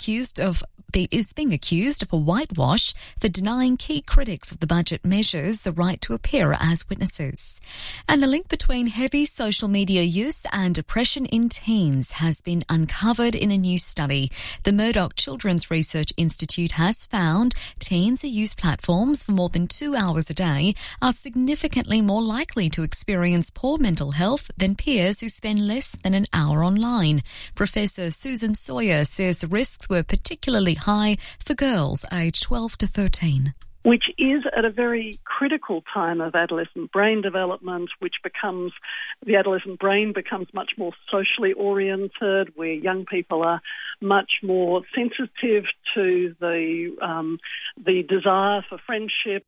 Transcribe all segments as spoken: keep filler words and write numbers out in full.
accused of be, is being accused of a whitewash for denying key critics of the budget measures the right to appear as witnesses. And the link between heavy social media use and depression in teens has been uncovered in a new study. The Murdoch Children's Research Institute has found teens who use platforms for more than two hours a day are significantly more likely to experience poor mental health than peers who spend less than an hour online. Professor Susan Sawyer says the risks were particularly high for girls aged twelve to thirteen. Which is at a very critical time of adolescent brain development, which becomes, the adolescent brain becomes much more socially oriented, where young people are much more sensitive to the um, the desire for friendship.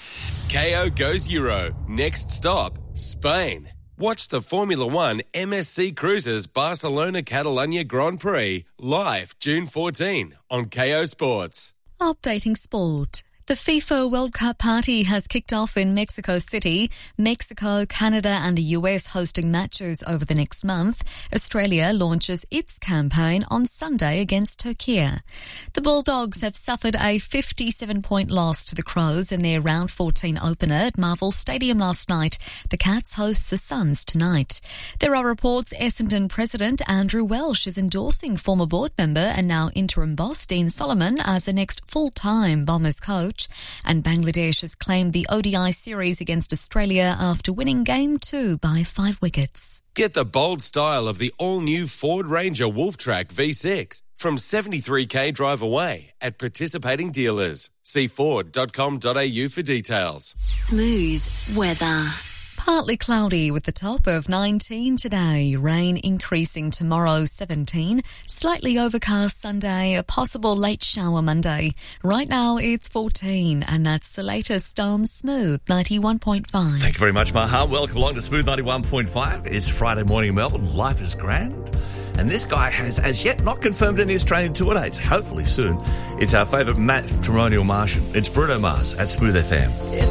K O goes Euro. Next stop, Spain. Watch the Formula One M S C Cruises Barcelona-Catalunya Grand Prix live June fourteenth on K O Sports. Updating sport. The FIFA World Cup party has kicked off in Mexico City. Mexico, Canada and the U S hosting matches over the next month. Australia launches its campaign on Sunday against Turkey. The Bulldogs have suffered a fifty-seven point loss to the Crows in their round fourteen opener at Marvel Stadium last night. The Cats host the Suns tonight. There are reports Essendon President Andrew Welsh is endorsing former board member and now interim boss Dean Solomon as the next full-time Bombers coach. And Bangladesh has claimed the O D I series against Australia after winning game two by five wickets. Get the bold style of the all-new Ford Ranger Wolftrack V six from seventy-three k drive away at participating dealers. See ford dot com dot a u for details. Smooth weather. Partly cloudy with the top of nineteen today. Rain increasing tomorrow, seventeen. Slightly overcast Sunday, a possible late shower Monday. Right now it's fourteen, and that's the latest on Smooth ninety-one point five. Thank you very much, Maha. Welcome along to Smooth ninety-one point five. It's Friday morning in Melbourne. Life is grand. And this guy has as yet not confirmed any Australian tour dates. Hopefully soon. It's our favourite matrimonial Martian. It's Bruno Mars at Smooth F M. It's